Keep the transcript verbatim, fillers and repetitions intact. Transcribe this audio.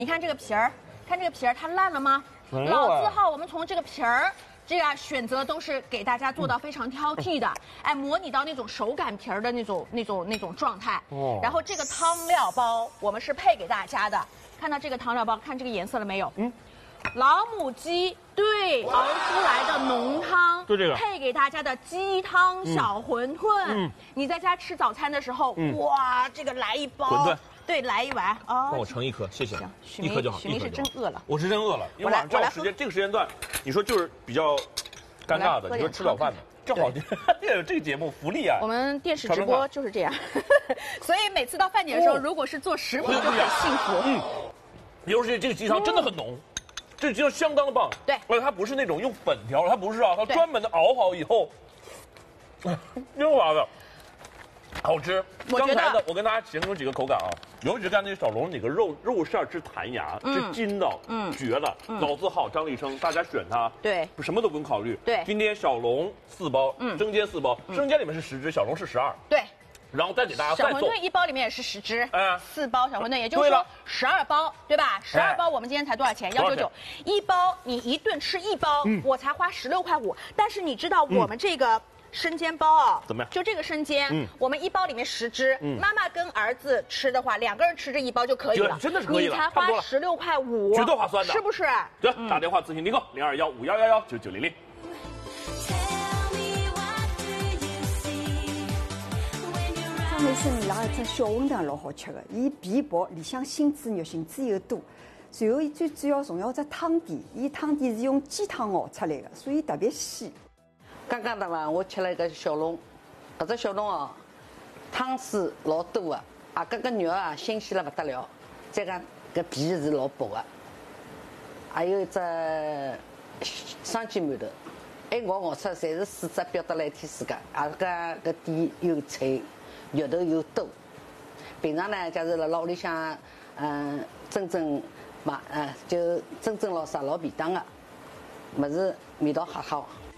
你看这个皮儿，看这个皮儿，它烂了吗？ 没有啊老字号，我们从这个皮儿。 这样选择都是给大家做到非常挑剔的，哎，模拟到那种手擀皮儿的那种、那种、那种状态。哦。然后这个汤料包我们是配给大家的，看到这个汤料包，看这个颜色了没有？嗯。老母鸡对熬出来的浓汤， 就这个配给大家的鸡汤小馄饨。嗯。你在家吃早餐的时候，嗯、哇，这个来一包馄饨。 对，来一碗哦。 帮我盛一颗，谢谢。 行， 一颗就好。 许明是真饿了。 我是真饿了，因为晚上这时间这个时间段，你说就是比较尴尬的，你说吃早饭的，正好这这个节目福利啊。 我们电视直播就是这样，所以每次到饭点的时候，如果是做食谱就很幸福。嗯， 尤其这个鸡汤真的很浓，这个鸡汤相当的棒。 对， 而且它不是那种用粉调，它不是啊，它专门的熬好以后，溜滑的。 好吃，刚才的我跟大家形容几个口感啊，尤其是刚才那小龙那个肉肉馅之弹牙，是筋道，嗯，绝了。老字号张立生，大家选它， 对， 什么都不用考虑。 对， 今天小龙四包，嗯，生煎四包，生煎里面是十只，小龙是十二。 对， 然后再给大家小馄饨一包里面也是十只， 哎， 四包小馄饨，也就是说十二包，对吧？十二包我们今天才多少钱？幺九九，一包你一顿吃一包，我才花十六块五。但是你知道我们这个。 生煎包啊， 怎么样？ 就这个生煎，嗯，我们一包里面十只，嗯，妈妈跟儿子吃的话，两个人吃这一包就可以了， 真的是可以了， 你才花十六块五， 绝对划算的， 是不是？ 对，打电话咨询订购零二幺五幺幺幺九九零零。 张梅生伊拉一只小馄饨老好吃的，伊皮薄，里向芯子肉馅子又多，随后伊最主要重要只汤底，伊汤底是用鸡汤熬出来的，所以特别鲜。 刚刚的嘛，我吃了一个小笼，搿只小笼哦，汤水老多的，啊，搿个肉啊新鲜了不得了，再讲搿皮是老薄的，还有一只双煎馒头，一熬熬出侪是水质表达了一天世界，啊搿搿底又脆，肉头又多。平常呢，假如辣屋里向，嗯，蒸蒸嘛，呃，就蒸蒸捞啥老便当的，物事味道好好。